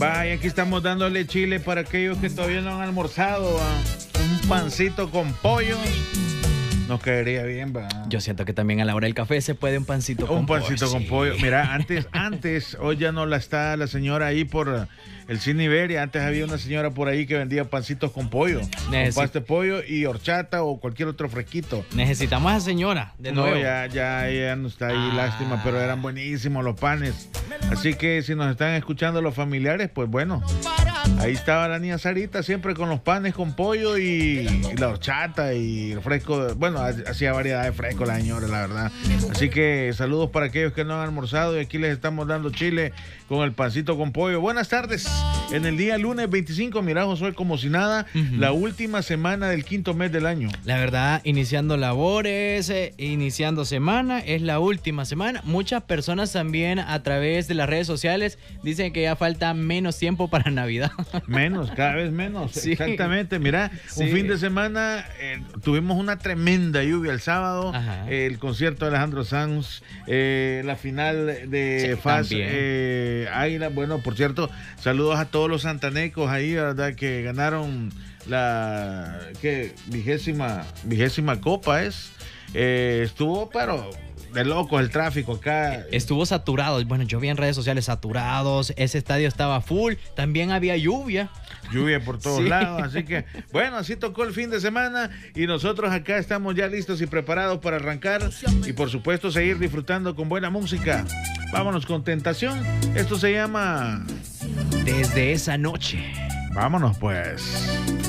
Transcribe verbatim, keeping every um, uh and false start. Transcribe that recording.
Vaya, aquí estamos dándole chile para aquellos que todavía no han almorzado. ¿Va? Un pancito con pollo. Nos caería bien, va. Yo siento que también a la hora del café se puede un pancito con Un pancito pollo. con Sí. pollo. Mira, antes, antes, hoy ya no la está la señora ahí por el Cine Iberia. Antes había una señora por ahí que vendía pancitos con pollo. Necesi- Con pasta de pollo y horchata o cualquier otro fresquito. Necesitamos a señora de No, nuevo. ya, ya, ya no está ahí, Ah. lástima, pero eran buenísimos los panes. Así que si nos están escuchando los familiares, pues bueno, ahí estaba la niña Sarita siempre con los panes con pollo y, y la horchata y el fresco. de- bueno, ha- hacía variedad de fresco la señora, la verdad. Así que saludos para aquellos que no han almorzado y aquí les estamos dando chile con el pancito con pollo. Buenas tardes. En el día lunes veinticinco, mira, Josué, como si nada, Ujú. la última semana del quinto mes del año. La verdad, iniciando labores, eh, iniciando semana, es la última semana. Muchas personas también a través de las redes sociales dicen que ya falta menos tiempo para Navidad. Menos, cada vez menos. Sí. Exactamente. Mira, un Sí. fin de semana eh, tuvimos una tremenda lluvia el sábado. Ajá. eh, el concierto de Alejandro Sanz, eh, la final de Sí, F A S también. eh, Águila. Bueno, por cierto, saludos a todos los santanecos ahí, ¿verdad? Que ganaron la ¿qué? vigésima, vigésima copa es. Eh, estuvo, pero de locos el tráfico acá. Estuvo saturado. Bueno, yo vi en redes sociales saturados. Ese estadio estaba full. También había lluvia. Lluvia por todos Sí. lados, así que bueno, así tocó el fin de semana y nosotros acá estamos ya listos y preparados para arrancar y por supuesto seguir disfrutando con buena música. Vámonos con Tentación, esto se llama Desde esa noche. Vámonos pues.